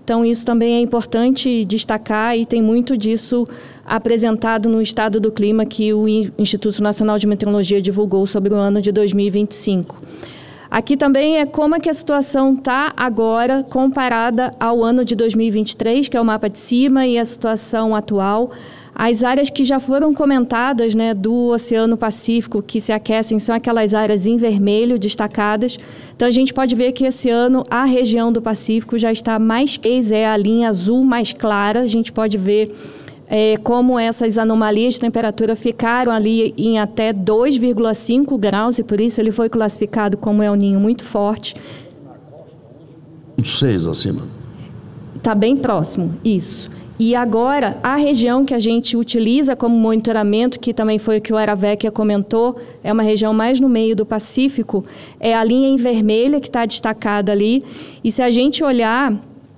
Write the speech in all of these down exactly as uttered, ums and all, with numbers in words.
Então, isso também é importante destacar e tem muito disso apresentado no Estado do Clima que o Instituto Nacional de Meteorologia divulgou sobre o ano de dois mil e vinte e cinco. Aqui também é como é que a situação está agora comparada ao ano de dois mil e vinte e três, que é o mapa de cima, e a situação atual. As áreas que já foram comentadas, né, do Oceano Pacífico, que se aquecem, são aquelas áreas em vermelho destacadas. Então, a gente pode ver que esse ano a região do Pacífico já está mais quente, é a linha azul mais clara. A gente pode ver é, como essas anomalias de temperatura ficaram ali em até dois vírgula cinco graus, e por isso ele foi classificado como El Niño muito forte. seis acima. Está bem próximo, isso. E agora, a região que a gente utiliza como monitoramento, que também foi o que o Aravecchia comentou, é uma região mais no meio do Pacífico, é a linha em vermelha que está destacada ali. E se a gente olhar,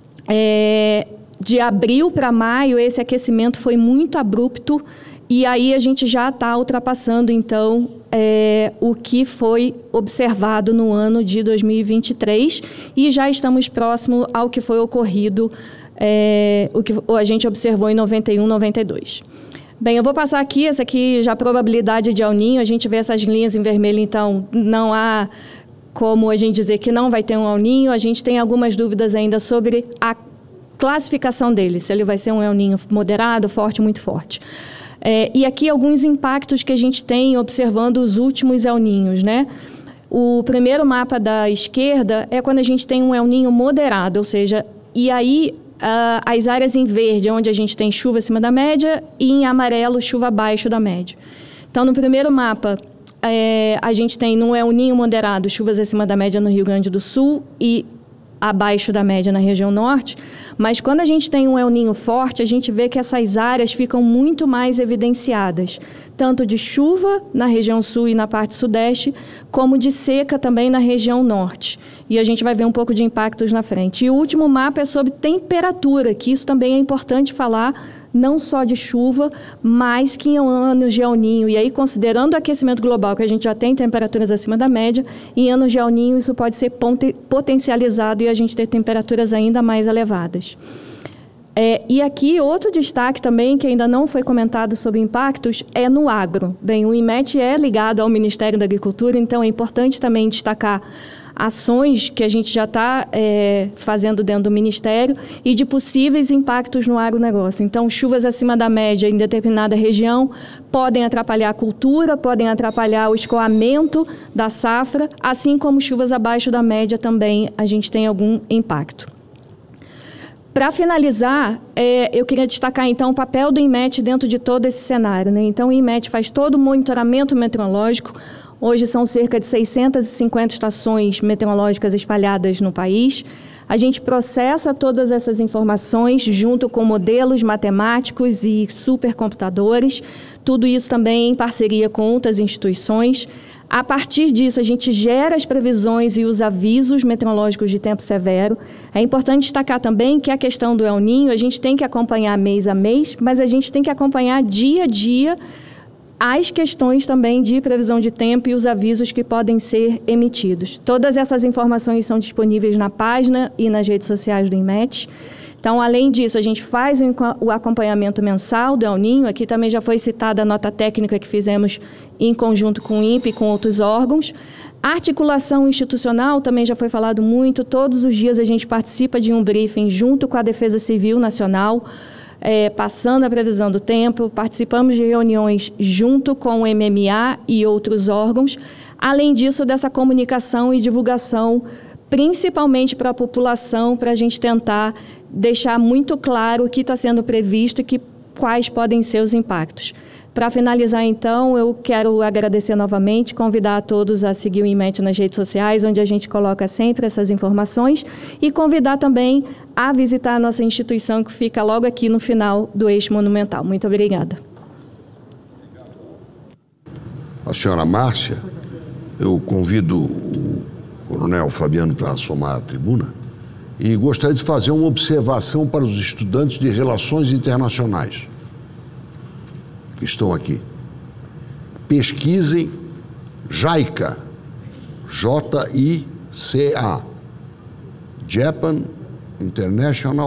é, de abril para maio, esse aquecimento foi muito abrupto, e aí a gente já está ultrapassando, então, é, o que foi observado no ano de dois mil e vinte e três, e já estamos próximo ao que foi ocorrido É, o que a gente observou em noventa e um, noventa e dois. Bem, eu vou passar aqui, essa aqui já a probabilidade de El Niño, a gente vê essas linhas em vermelho, então não há como a gente dizer que não vai ter um El Niño. A gente tem algumas dúvidas ainda sobre a classificação dele, se ele vai ser um El Niño moderado, forte, muito forte. É, e aqui alguns impactos que a gente tem observando os últimos El Niños, né? O primeiro mapa da esquerda é quando a gente tem um El Niño moderado, ou seja, e aí Uh, as áreas em verde, onde a gente tem chuva acima da média, e em amarelo, chuva abaixo da média. Então, no primeiro mapa, é, a gente tem no El Niño moderado, chuvas acima da média no Rio Grande do Sul e abaixo da média na região norte, mas quando a gente tem um El Niño forte, a gente vê que essas áreas ficam muito mais evidenciadas, tanto de chuva na região sul e na parte sudeste, como de seca também na região norte. E a gente vai ver um pouco de impactos na frente. E o último mapa é sobre temperatura, que isso também é importante falar, não só de chuva, mas que em anos de El Niño, e aí considerando o aquecimento global, que a gente já tem temperaturas acima da média, em anos de El Niño isso pode ser potencializado e a gente ter temperaturas ainda mais elevadas. É, e aqui outro destaque também, que ainda não foi comentado sobre impactos, é no agro. Bem, o INMET é ligado ao Ministério da Agricultura, então é importante também destacar ações que a gente já está é, fazendo dentro do Ministério e de possíveis impactos no agronegócio. Então, chuvas acima da média em determinada região podem atrapalhar a cultura, podem atrapalhar o escoamento da safra, assim como chuvas abaixo da média também a gente tem algum impacto. Para finalizar, é, eu queria destacar, então, o papel do INMET dentro de todo esse cenário, né? Então, o INMET faz todo o monitoramento meteorológico. Hoje são cerca de seiscentas e cinquenta estações meteorológicas espalhadas no país. A gente processa todas essas informações junto com modelos matemáticos e supercomputadores, tudo isso também em parceria com outras instituições. A partir disso, a gente gera as previsões e os avisos meteorológicos de tempo severo. É importante destacar também que a questão do El Niño, a gente tem que acompanhar mês a mês, mas a gente tem que acompanhar dia a dia as questões também de previsão de tempo e os avisos que podem ser emitidos. Todas essas informações são disponíveis na página e nas redes sociais do INMET. Então, além disso, a gente faz o acompanhamento mensal do El Niño. Aqui também já foi citada a nota técnica que fizemos em conjunto com o INPE e com outros órgãos. A articulação institucional também já foi falado muito. Todos os dias a gente participa de um briefing junto com a Defesa Civil Nacional, É, passando a previsão do tempo, participamos de reuniões junto com o M M A e outros órgãos, além disso dessa comunicação e divulgação, principalmente para a população, para a gente tentar deixar muito claro o que está sendo previsto e que, quais podem ser os impactos. Para finalizar, então, eu quero agradecer novamente, convidar a todos a seguir o INMET nas redes sociais, onde a gente coloca sempre essas informações, e convidar também a visitar a nossa instituição, que fica logo aqui no final do eixo monumental. Muito obrigada. A senhora Márcia, eu convido o coronel Fabiano para somar a tribuna e gostaria de fazer uma observação para os estudantes de Relações Internacionais que estão aqui. Pesquisem JICA, J I C A, Japan International